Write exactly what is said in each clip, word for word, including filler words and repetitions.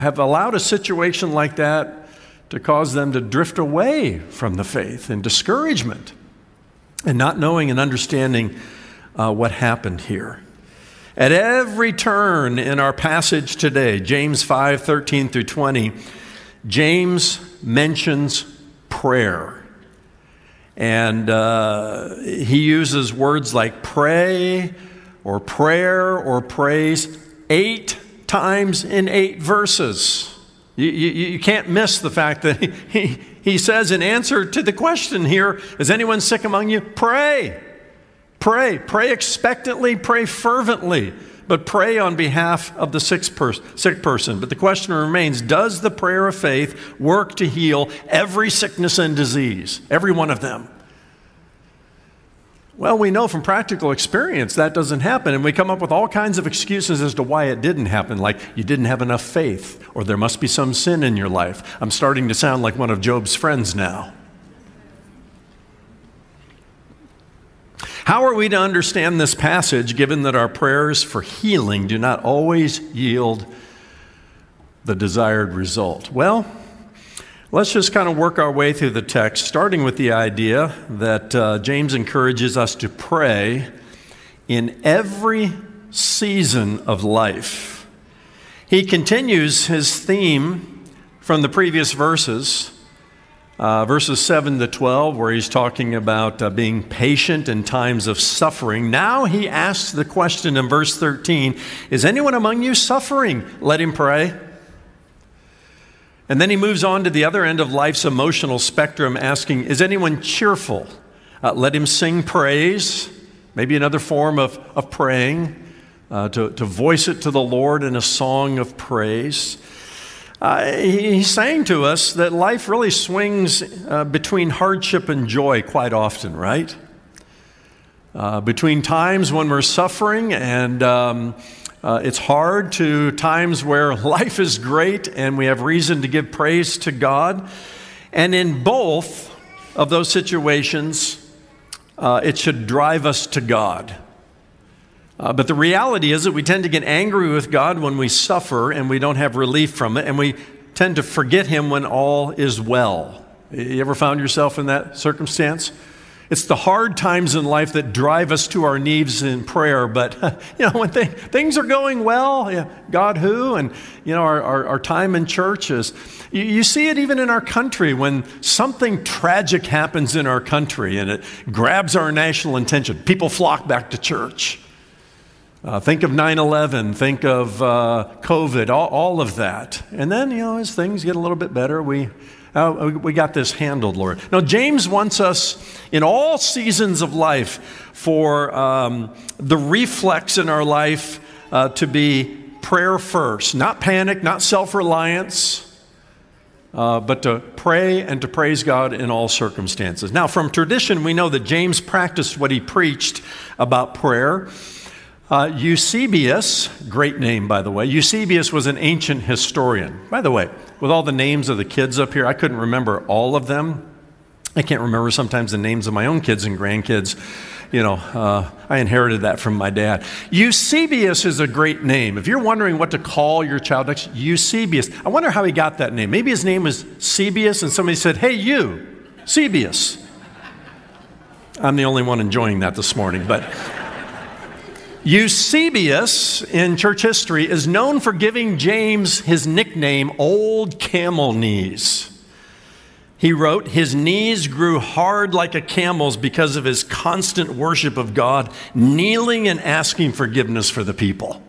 have allowed a situation like that to cause them to drift away from the faith in discouragement and not knowing and understanding uh, what happened here. At every turn in our passage today, James five, thirteen through twenty, James mentions prayer. And uh, he uses words like pray or prayer or praise eight times in eight verses. You, you, you can't miss the fact that he, he, he says in answer to the question here, is anyone sick among you? Pray. Pray. Pray expectantly, pray fervently, but pray on behalf of the sick, pers- sick person. But the question remains, does the prayer of faith work to heal every sickness and disease? Every one of them? Well, we know from practical experience that doesn't happen, and we come up with all kinds of excuses as to why it didn't happen, like you didn't have enough faith, or there must be some sin in your life. I'm starting to sound like one of Job's friends now. How are we to understand this passage, given that our prayers for healing do not always yield the desired result? Well, let's just kind of work our way through the text, starting with the idea that uh, James encourages us to pray in every season of life. He continues his theme from the previous verses, uh, verses seven to twelve, where he's talking about uh, being patient in times of suffering. Now he asks the question in verse thirteen, is anyone among you suffering? Let him pray. And then he moves on to the other end of life's emotional spectrum, asking, is anyone cheerful? Uh, let him sing praise, maybe another form of, of praying, uh, to, to voice it to the Lord in a song of praise. Uh, he's saying to us that life really swings uh, between hardship and joy quite often, right? Uh, between times when we're suffering and um, Uh, it's hard to times where life is great and we have reason to give praise to God. And in both of those situations, uh, it should drive us to God. Uh, but the reality is that we tend to get angry with God when we suffer and we don't have relief from it, and we tend to forget Him when all is well. You ever found yourself in that circumstance? It's the hard times in life that drive us to our knees in prayer. But, you know, when th- things are going well, yeah, God who? And, you know, our, our, our time in church is, you, you see it even in our country when something tragic happens in our country and it grabs our national attention. People flock back to church. Uh, think of nine eleven, think of uh, COVID, all, all of that. And then, you know, as things get a little bit better, we... Uh, we got this handled, Lord. Now, James wants us in all seasons of life for um, the reflex in our life uh, to be prayer first. Not panic, not self-reliance, uh, but to pray and to praise God in all circumstances. Now, from tradition, we know that James practiced what he preached about prayer. Uh, Eusebius, great name, by the way. Eusebius was an ancient historian. By the way, with all the names of the kids up here, I couldn't remember all of them. I can't remember sometimes the names of my own kids and grandkids. You know, uh, I inherited that from my dad. Eusebius is a great name. If you're wondering what to call your child next, Eusebius. I wonder how he got that name. Maybe his name was Sebius and somebody said, hey, you, Sebius. I'm the only one enjoying that this morning, but... Eusebius in church history is known for giving James his nickname, Old Camel Knees. He wrote, his knees grew hard like a camel's because of his constant worship of God, kneeling and asking forgiveness for the people.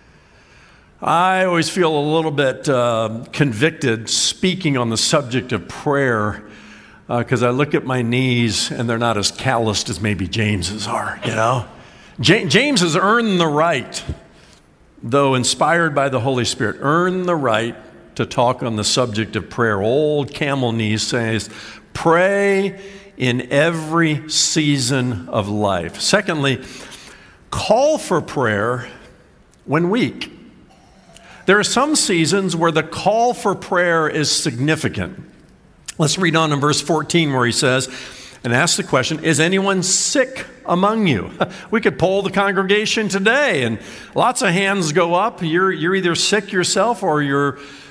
I always feel a little bit uh, convicted speaking on the subject of prayer because uh, I look at my knees and they're not as calloused as maybe James's are, you know? James has earned the right, though inspired by the Holy Spirit, earned the right to talk on the subject of prayer. Old Camel Knees says, pray in every season of life. Secondly, call for prayer when weak. There are some seasons where the call for prayer is significant. Let's read on in verse fourteen where he says, and ask the question, is anyone sick among you? We could poll the congregation today and lots of hands go up. You're, you're either sick yourself or you're